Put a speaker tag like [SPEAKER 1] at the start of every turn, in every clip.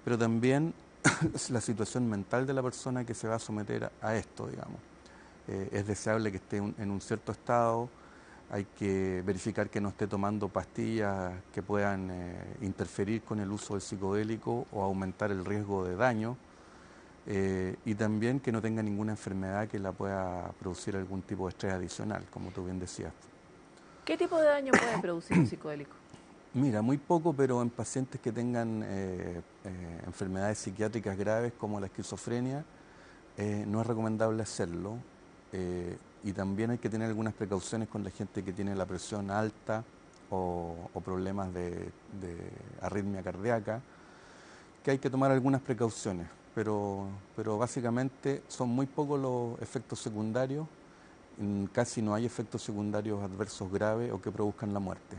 [SPEAKER 1] pero también es la situación mental de la persona que se va a someter a esto, digamos. Es deseable que esté en un cierto estado, hay que verificar que no esté tomando pastillas que puedan interferir con el uso del psicodélico o aumentar el riesgo de daño, y también que no tenga ninguna enfermedad que la pueda producir algún tipo de estrés adicional, como tú bien decías.
[SPEAKER 2] ¿Qué tipo de daño puede producir un psicodélico?
[SPEAKER 1] Mira, muy poco, pero en pacientes que tengan enfermedades psiquiátricas graves como la esquizofrenia, no es recomendable hacerlo. Y también hay que tener algunas precauciones con la gente que tiene la presión alta o problemas de arritmia cardíaca, que hay que tomar algunas precauciones, pero básicamente son muy pocos los efectos secundarios, casi no hay efectos secundarios adversos graves o que produzcan la muerte.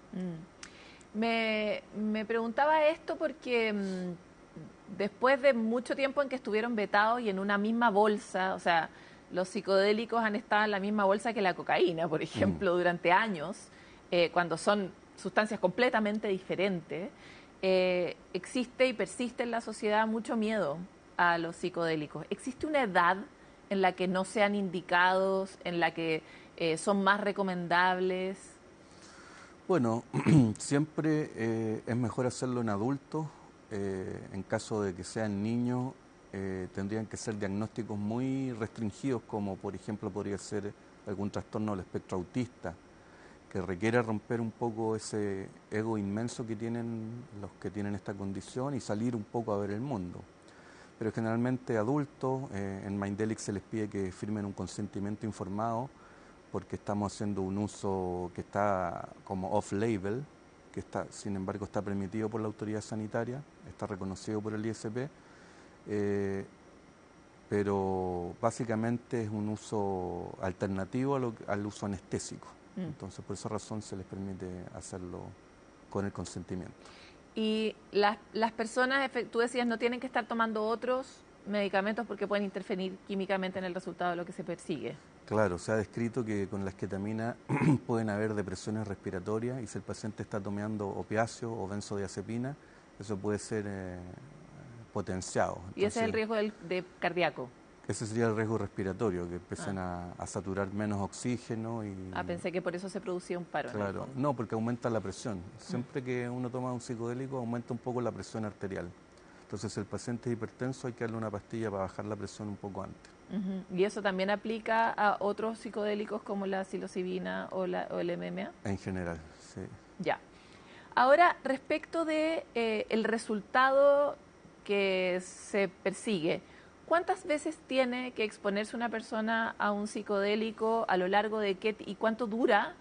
[SPEAKER 2] Me preguntaba esto porque después de mucho tiempo en que estuvieron vetados y en una misma bolsa, o sea, los psicodélicos han estado en la misma bolsa que la cocaína, por ejemplo, durante años, cuando son sustancias completamente diferentes, existe y persiste en la sociedad mucho miedo a los psicodélicos. ¿Existe una edad en la que no sean indicados, en la que son más recomendables?
[SPEAKER 1] Bueno, siempre es mejor hacerlo en adultos. En caso de que sean niños, tendrían que ser diagnósticos muy restringidos, como por ejemplo podría ser algún trastorno del espectro autista, que requiere romper un poco ese ego inmenso que tienen los que tienen esta condición y salir un poco a ver el mundo. Pero generalmente adultos, en Mindelic se les pide que firmen un consentimiento informado, porque estamos haciendo un uso que está como off-label, que está, sin embargo está permitido por la autoridad sanitaria, está reconocido por el ISP, pero básicamente es un uso alternativo al uso anestésico. Entonces por esa razón se les permite hacerlo con el consentimiento.
[SPEAKER 2] Y las personas, tú decías, no tienen que estar tomando otros medicamentos porque pueden interferir químicamente en el resultado de lo que se persigue.
[SPEAKER 1] Claro, se ha descrito que con la esketamina pueden haber depresiones respiratorias y si el paciente está tomando opiáceo o benzodiazepina, eso puede ser potenciado.
[SPEAKER 2] Y ese es el
[SPEAKER 1] Entonces,
[SPEAKER 2] riesgo de cardíaco.
[SPEAKER 1] ese sería el riesgo respiratorio, que empiecen
[SPEAKER 2] Ah.
[SPEAKER 1] a saturar menos oxígeno y...
[SPEAKER 2] Pensé que por eso se producía un paro en el
[SPEAKER 1] Claro,
[SPEAKER 2] fondo.
[SPEAKER 1] no, porque aumenta la presión. Siempre que uno toma un psicodélico aumenta un poco la presión arterial. Entonces, si el paciente es hipertenso, hay que darle una pastilla para bajar la presión un poco antes.
[SPEAKER 2] ¿Y eso también aplica a otros psicodélicos como la psilocibina o el MMA?
[SPEAKER 1] En general, sí.
[SPEAKER 2] Ya. Ahora, respecto de el resultado que se persigue, ¿cuántas veces tiene que exponerse una persona a un psicodélico a lo largo de qué y cuánto dura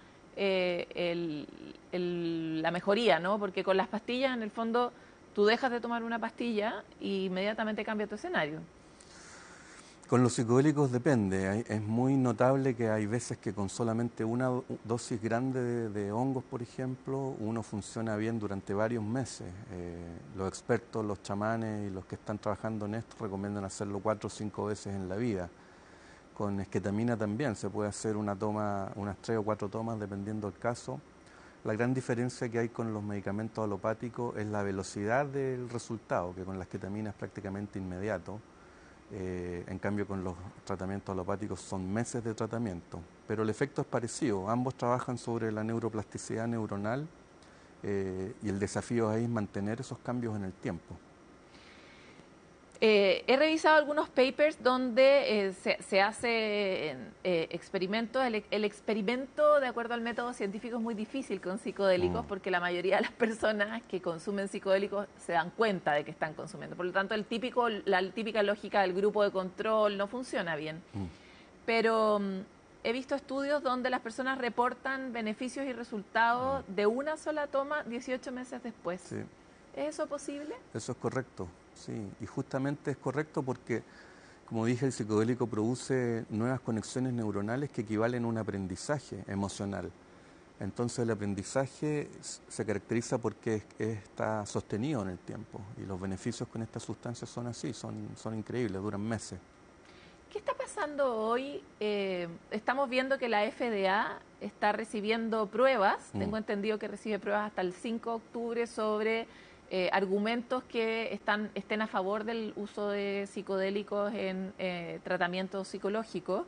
[SPEAKER 2] la mejoría, ¿no? Porque con las pastillas, en el fondo, tú dejas de tomar una pastilla y inmediatamente cambia tu escenario.
[SPEAKER 1] Con los psicodélicos depende. Es muy notable que hay veces que con solamente una dosis grande de hongos, por ejemplo, uno funciona bien durante varios meses. Los expertos, los chamanes y los que están trabajando en esto recomiendan hacerlo 4 o 5 veces en la vida. Con esketamina también se puede hacer una toma, unas 3 o 4 tomas dependiendo del caso. La gran diferencia que hay con los medicamentos alopáticos es la velocidad del resultado, que con la esketamina es prácticamente inmediato. En cambio con los tratamientos alopáticos son meses de tratamiento, pero el efecto es parecido, ambos trabajan sobre la neuroplasticidad neuronal y el desafío ahí es mantener esos cambios en el tiempo.
[SPEAKER 2] He revisado algunos papers donde se hacen experimentos. El experimento, de acuerdo al método científico, es muy difícil con psicodélicos porque la mayoría de las personas que consumen psicodélicos se dan cuenta de que están consumiendo. Por lo tanto, la típica lógica del grupo de control no funciona bien. Pero he visto estudios donde las personas reportan beneficios y resultados de una sola toma 18 meses después.
[SPEAKER 1] Sí.
[SPEAKER 2] ¿Es eso posible?
[SPEAKER 1] Eso es correcto, sí, y justamente es correcto porque, como dije, el psicodélico produce nuevas conexiones neuronales que equivalen a un aprendizaje emocional. Entonces el aprendizaje se caracteriza porque está sostenido en el tiempo y los beneficios con estas sustancias son así, son increíbles, duran meses.
[SPEAKER 2] ¿Qué está pasando hoy? Estamos viendo que la FDA está recibiendo pruebas, tengo entendido que recibe pruebas hasta el 5 de octubre sobre argumentos que estén a favor del uso de psicodélicos en tratamientos psicológicos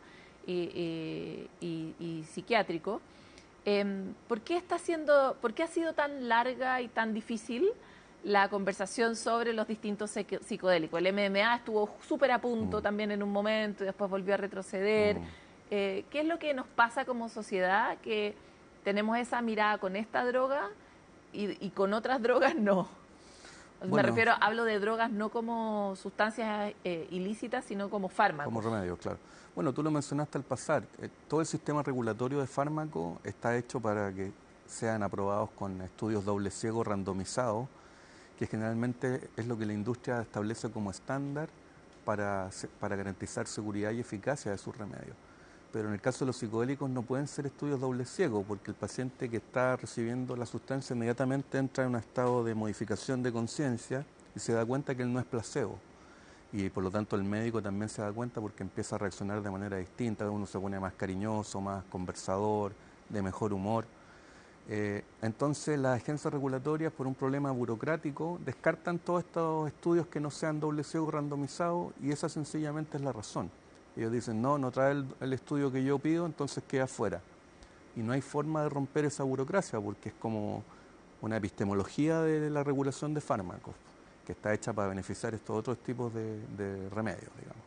[SPEAKER 2] y psiquiátricos. ¿Por qué ha sido tan larga y tan difícil la conversación sobre los distintos psicodélicos? El MDMA estuvo súper a punto también en un momento y después volvió a retroceder. ¿Qué es lo que nos pasa como sociedad? Que tenemos esa mirada con esta droga y con otras drogas no. Me refiero, hablo de drogas no como sustancias ilícitas, sino como fármacos.
[SPEAKER 1] Como remedio, claro. Bueno, tú lo mencionaste al pasar. Todo el sistema regulatorio de fármacos está hecho para que sean aprobados con estudios doble ciego randomizados, que generalmente es lo que la industria establece como estándar para garantizar seguridad y eficacia de sus remedios. Pero en el caso de los psicodélicos no pueden ser estudios doble ciego, porque el paciente que está recibiendo la sustancia inmediatamente entra en un estado de modificación de conciencia y se da cuenta que él no es placebo. Y por lo tanto el médico también se da cuenta porque empieza a reaccionar de manera distinta, uno se pone más cariñoso, más conversador, de mejor humor. Entonces las agencias regulatorias, por un problema burocrático, descartan todos estos estudios que no sean doble ciego randomizados, y esa sencillamente es la razón. Ellos dicen, no trae el estudio que yo pido, entonces queda fuera. Y no hay forma de romper esa burocracia, porque es como una epistemología de la regulación de fármacos, que está hecha para beneficiar estos otros tipos de remedios, digamos.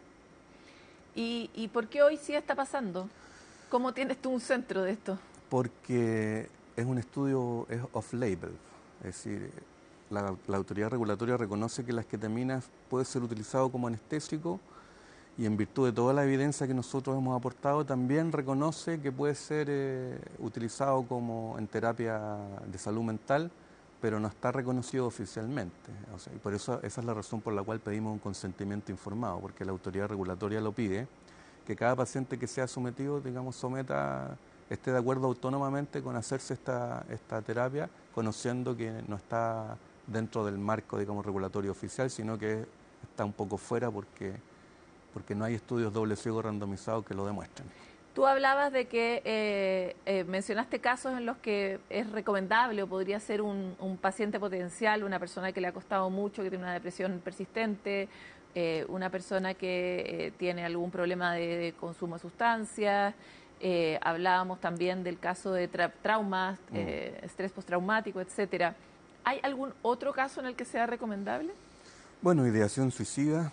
[SPEAKER 2] ¿Y por qué hoy sí está pasando? ¿Cómo tienes tú un centro de esto?
[SPEAKER 1] Porque es un estudio off-label, es decir, la autoridad regulatoria reconoce que la esquetamina puede ser utilizado como anestésico, y en virtud de toda la evidencia que nosotros hemos aportado, también reconoce que puede ser utilizado como en terapia de salud mental, pero no está reconocido oficialmente. O sea, y por eso esa es la razón por la cual pedimos un consentimiento informado, porque la autoridad regulatoria lo pide, que cada paciente que sea sometido, digamos, esté de acuerdo autónomamente con hacerse esta terapia, conociendo que no está dentro del marco, digamos, regulatorio oficial, sino que está un poco fuera porque no hay estudios doble ciego randomizados que lo demuestren.
[SPEAKER 2] Tú hablabas de que mencionaste casos en los que es recomendable o podría ser un paciente potencial, una persona que le ha costado mucho, que tiene una depresión persistente, una persona que tiene algún problema de consumo de sustancias. Hablábamos también del caso de traumas, estrés postraumático, etcétera. ¿Hay algún otro caso en el que sea recomendable?
[SPEAKER 1] Bueno, ideación suicida.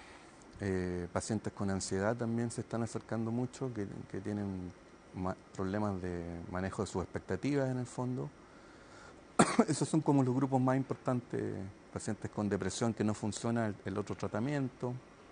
[SPEAKER 1] Pacientes con ansiedad también se están acercando mucho, que tienen problemas de manejo de sus expectativas en el fondo. Esos son como los grupos más importantes. Pacientes con depresión que no funciona el otro tratamiento.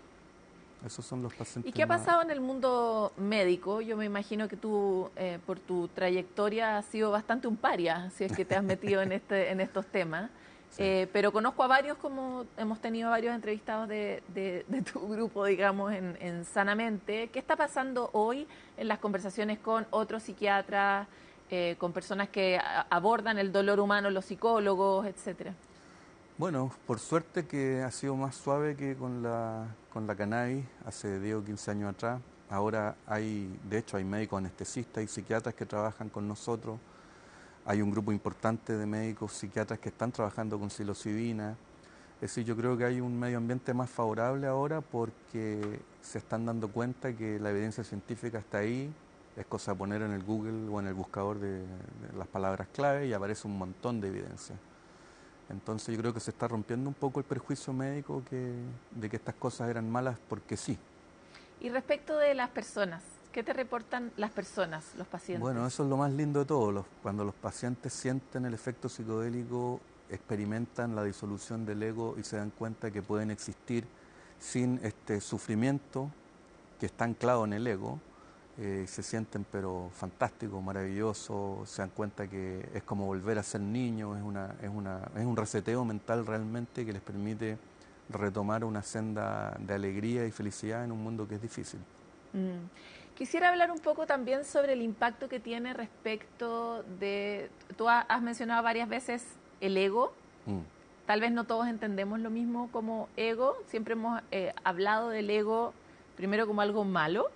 [SPEAKER 1] Esos son los pacientes.
[SPEAKER 2] ¿Y qué ha pasado en el mundo médico? Yo me imagino que tú, por tu trayectoria, has sido bastante un paria, si es que te has metido en estos temas. Sí. Pero conozco a varios, como hemos tenido varios entrevistados de tu grupo, digamos, en Sanamente. ¿Qué está pasando hoy en las conversaciones con otros psiquiatras, con personas que abordan el dolor humano, los psicólogos, etcétera?
[SPEAKER 1] Bueno, por suerte que ha sido más suave que con la cannabis hace 10 o 15 años atrás. Ahora de hecho hay médicos anestesistas y psiquiatras que trabajan con nosotros. Hay un grupo importante de médicos psiquiatras que están trabajando con psilocibina. Es decir, yo creo que hay un medio ambiente más favorable ahora porque se están dando cuenta que la evidencia científica está ahí. Es cosa de poner en el Google o en el buscador de las palabras clave y aparece un montón de evidencia. Entonces yo creo que se está rompiendo un poco el prejuicio médico de que estas cosas eran malas porque sí.
[SPEAKER 2] Y respecto de las personas, ¿qué te reportan las personas, los pacientes?
[SPEAKER 1] Bueno, eso es lo más lindo de todo. Cuando los pacientes sienten el efecto psicodélico, experimentan la disolución del ego y se dan cuenta que pueden existir sin este sufrimiento que está anclado en el ego. Se sienten pero fantásticos, maravillosos, se dan cuenta que es como volver a ser niños, es un reseteo mental realmente que les permite retomar una senda de alegría y felicidad en un mundo que es difícil.
[SPEAKER 2] Quisiera hablar un poco también sobre el impacto que tiene respecto de... Tú has mencionado varias veces el ego. Tal vez no todos entendemos lo mismo como ego. Siempre hemos hablado del ego primero como algo malo,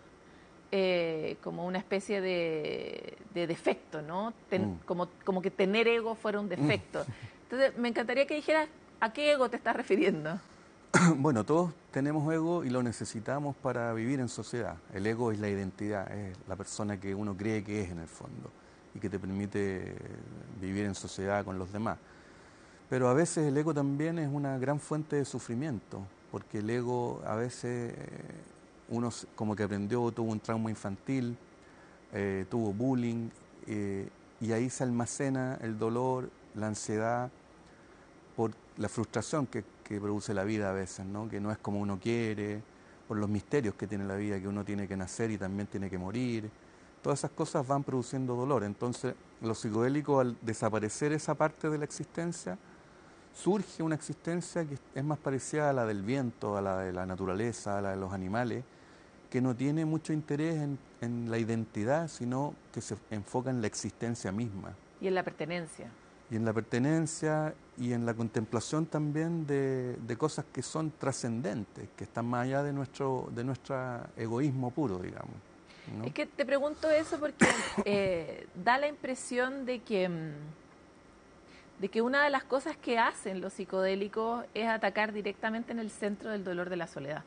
[SPEAKER 2] como una especie de defecto, ¿no? Como que tener ego fuera un defecto. Entonces, me encantaría que dijeras ¿A qué ego te estás refiriendo?
[SPEAKER 1] Bueno, todos tenemos ego y lo necesitamos para vivir en sociedad. El ego es la identidad, es la persona que uno cree que es en el fondo y que te permite vivir en sociedad con los demás. Pero a veces el ego también es una gran fuente de sufrimiento, porque el ego a veces uno como que aprendió, tuvo un trauma infantil, tuvo bullying, y ahí se almacena el dolor, la ansiedad, por la frustración que produce la vida a veces, ¿no? Que no es como uno quiere, por los misterios que tiene la vida, que uno tiene que nacer y también tiene que morir. Todas esas cosas van produciendo dolor. Entonces, los psicodélicos, al desaparecer esa parte de la existencia, surge una existencia que es más parecida a la del viento, a la de la naturaleza, a la de los animales, que no tiene mucho interés en la identidad, sino que se enfoca en la existencia misma.
[SPEAKER 2] Y en la pertenencia.
[SPEAKER 1] Y en la pertenencia y en la contemplación también de cosas que son trascendentes, que están más allá de nuestro egoísmo puro, digamos, ¿no?
[SPEAKER 2] Es que te pregunto eso porque da la impresión de que una de las cosas que hacen los psicodélicos es atacar directamente en el centro del dolor de la soledad.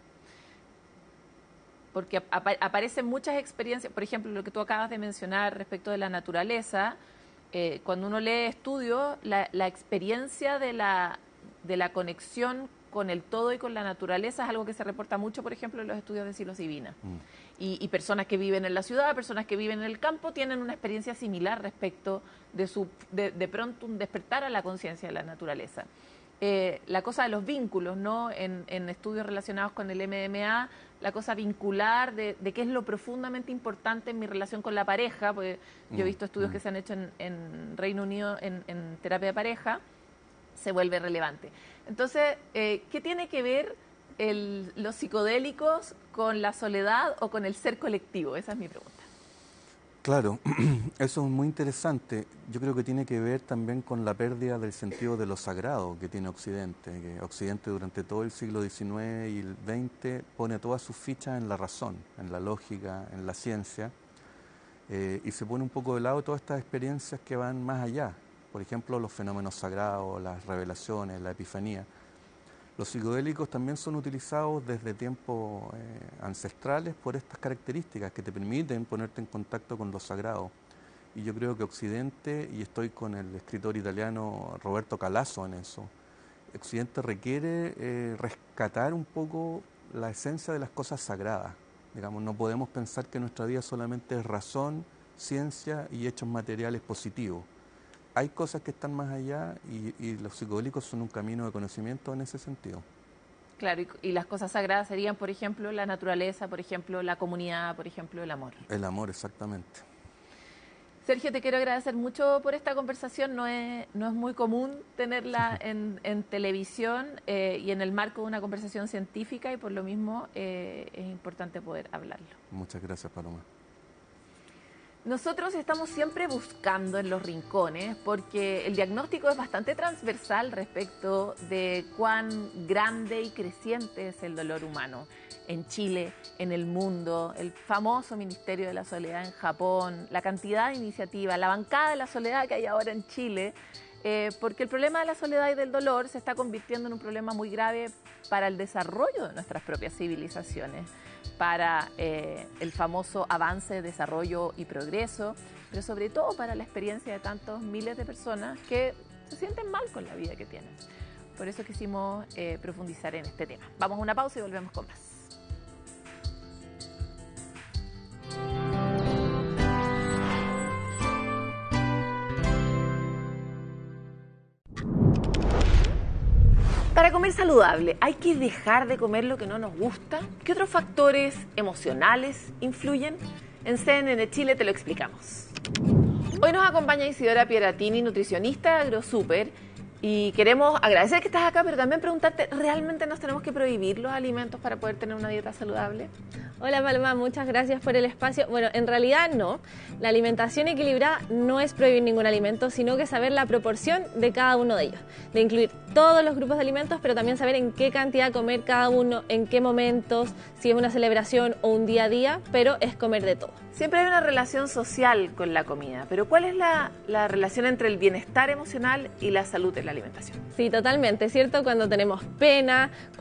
[SPEAKER 2] Porque aparecen muchas experiencias, por ejemplo, lo que tú acabas de mencionar respecto de la naturaleza. Cuando uno lee estudios, la experiencia de la conexión con el todo y con la naturaleza es algo que se reporta mucho, por ejemplo, en los estudios de psilocibina. Y personas que viven en la ciudad, personas que viven en el campo, tienen una experiencia similar respecto de pronto un despertar a la conciencia de la naturaleza. La cosa de los vínculos, ¿no? En estudios relacionados con el MDMA, la cosa vincular de qué es lo profundamente importante en mi relación con la pareja, porque yo he visto estudios que se han hecho en Reino Unido en terapia de pareja, se vuelve relevante. Entonces, ¿qué tiene que ver los psicodélicos con la soledad o con el ser colectivo? Esa es mi pregunta.
[SPEAKER 1] Claro, eso es muy interesante. Yo creo que tiene que ver también con la pérdida del sentido de lo sagrado que tiene Occidente. Que Occidente durante todo el siglo XIX y el XX pone todas sus fichas en la razón, en la lógica, en la ciencia, y se pone un poco de lado todas estas experiencias que van más allá. Por ejemplo, los fenómenos sagrados, las revelaciones, la epifanía. Los psicodélicos también son utilizados desde tiempos ancestrales por estas características que te permiten ponerte en contacto con lo sagrado. Y yo creo que Occidente, y estoy con el escritor italiano Roberto Calasso en eso, Occidente requiere rescatar un poco la esencia de las cosas sagradas. Digamos, no podemos pensar que nuestra vida solamente es razón, ciencia y hechos materiales positivos. Hay cosas que están más allá y los psicodélicos son un camino de conocimiento en ese sentido.
[SPEAKER 2] Claro, y las cosas sagradas serían, por ejemplo, la naturaleza, por ejemplo, la comunidad, por ejemplo, el amor.
[SPEAKER 1] El amor, exactamente.
[SPEAKER 2] Sergio, te quiero agradecer mucho por esta conversación. No es muy común tenerla en televisión y en el marco de una conversación científica, y por lo mismo es importante poder hablarlo.
[SPEAKER 1] Muchas gracias, Paloma.
[SPEAKER 2] Nosotros estamos siempre buscando en los rincones porque el diagnóstico es bastante transversal respecto de cuán grande y creciente es el dolor humano en Chile, en el mundo, el famoso Ministerio de la Soledad en Japón, la cantidad de iniciativas, la bancada de la soledad que hay ahora en Chile, porque el problema de la soledad y del dolor se está convirtiendo en un problema muy grave para el desarrollo de nuestras propias civilizaciones, para el famoso avance, desarrollo y progreso, pero sobre todo para la experiencia de tantos miles de personas que se sienten mal con la vida que tienen. Por eso quisimos profundizar en este tema. Vamos a una pausa y volvemos con más. Para comer saludable, ¿hay que dejar de comer lo que no nos gusta? ¿Qué otros factores emocionales influyen? En CNN Chile te lo explicamos. Hoy nos acompaña Isidora Pieratini, nutricionista de AgroSuper, y queremos agradecer que estás acá, pero también preguntarte, ¿realmente nos tenemos que prohibir los alimentos para poder tener una dieta saludable?
[SPEAKER 3] Hola Paloma, muchas gracias por el espacio. Bueno, en realidad no. La alimentación equilibrada no es prohibir ningún alimento, sino que saber la proporción de cada uno de ellos. De incluir todos los grupos de alimentos, pero también saber en qué cantidad comer cada uno, en qué momentos, si es una celebración o un día a día, pero es comer de todo.
[SPEAKER 2] Siempre hay una relación social con la comida, pero ¿cuál es la relación entre el bienestar emocional y la salud en la alimentación?
[SPEAKER 3] Sí, totalmente, ¿cierto? Cuando tenemos pena,